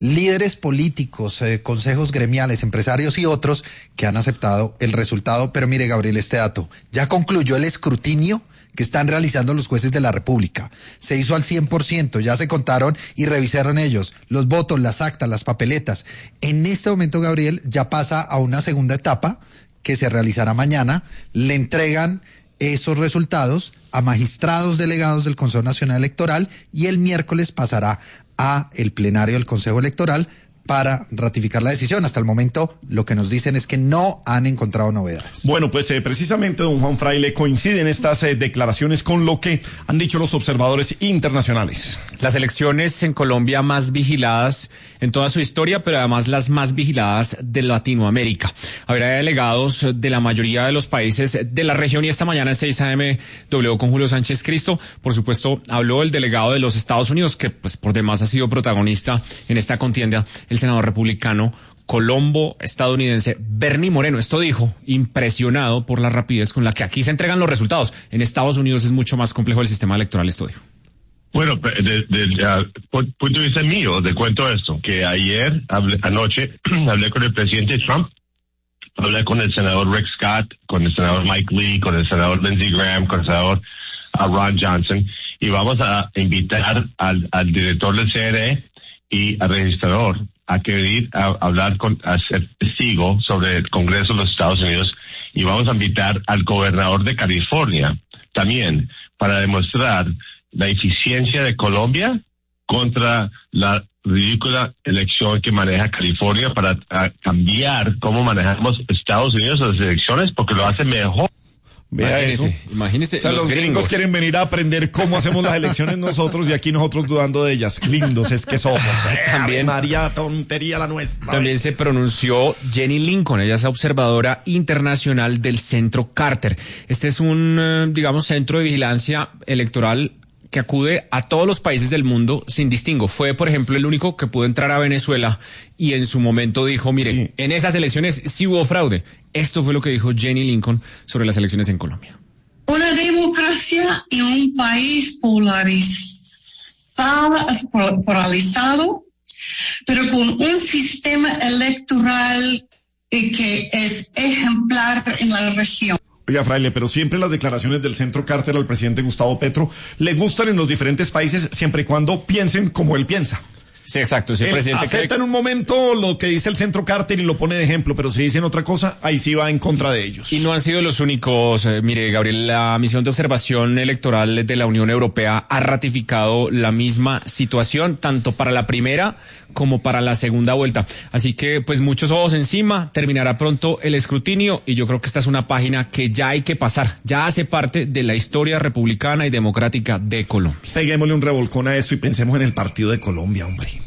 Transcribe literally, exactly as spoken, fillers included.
líderes políticos, eh, consejos gremiales, empresarios y otros que han aceptado el resultado. Pero mire, Gabriel, este dato, ya concluyó el escrutinio que están realizando los jueces de la República. Se hizo al cien por ciento, ya se contaron y revisaron ellos los votos, las actas, las papeletas. En este momento, Gabriel, ya pasa a una segunda etapa que se realizará mañana. Le entregan esos resultados a magistrados delegados del Consejo Nacional Electoral y el miércoles pasará a el plenario del Consejo Electoral para ratificar la decisión. Hasta el momento lo que nos dicen es que no han encontrado novedades. Bueno, pues eh, precisamente, don Juan Fraile, coinciden estas eh, declaraciones con lo que han dicho los observadores internacionales. Las elecciones en Colombia más vigiladas en toda su historia, pero además las más vigiladas de Latinoamérica. Habrá delegados de la mayoría de los países de la región y esta mañana en seis a eme W con Julio Sánchez Cristo, por supuesto, habló el delegado de los Estados Unidos, que pues por demás ha sido protagonista en esta contienda, el senador republicano Colombo estadounidense Bernie Moreno. Esto dijo, impresionado por la rapidez con la que aquí se entregan los resultados. En Estados Unidos es mucho más complejo el sistema electoral, esto dijo. Bueno, de, de, de punto de vista mío, te cuento esto, que ayer, hablé, anoche, hablé con el presidente Trump, hablé con el senador Rick Scott, con el senador Mike Lee, con el senador Lindsey Graham, con el senador uh, Ron Johnson, y vamos a invitar al, al director del C N E y al registrador a que venir a, a hablar con, a ser testigo sobre el Congreso de los Estados Unidos, y vamos a invitar al gobernador de California también para demostrar la eficiencia de Colombia contra la ridícula elección que maneja California para cambiar cómo manejamos Estados Unidos las elecciones, porque lo hace mejor. Vea imagínese, eso. Imagínese. O sea, los, los gringos. gringos quieren venir a aprender cómo hacemos las elecciones nosotros y aquí nosotros dudando de ellas. Lindos es que somos. Eh, también María, tontería la nuestra. También se pronunció Jenny Lincoln. Ella es observadora internacional del Centro Carter. Este es un, digamos, centro de vigilancia electoral que acude a todos los países del mundo sin distingo. Fue, por ejemplo, el único que pudo entrar a Venezuela y en su momento dijo, mire, sí, en esas elecciones sí hubo fraude. Esto fue lo que dijo Jenny Lincoln sobre las elecciones en Colombia. Una democracia en un país polarizado, polarizado, pero con un sistema electoral que es ejemplar en la región. Oiga, Fraile, pero siempre las declaraciones del Centro Carter al presidente Gustavo Petro le gustan en los diferentes países siempre y cuando piensen como él piensa. Sí, exacto. Si el Él presidente acepta cree... en un momento lo que dice el Centro Carter y lo pone de ejemplo, pero si dicen otra cosa, ahí sí va en contra de ellos. Y no han sido los únicos. Eh, mire, Gabriel, la misión de observación electoral de la Unión Europea ha ratificado la misma situación, tanto para la primera como para la segunda vuelta. Así que, pues, muchos ojos encima, terminará pronto el escrutinio y yo creo que esta es una página que ya hay que pasar. Ya hace parte de la historia republicana y democrática de Colombia. Peguémosle un revolcón a esto y pensemos en el partido de Colombia, hombre.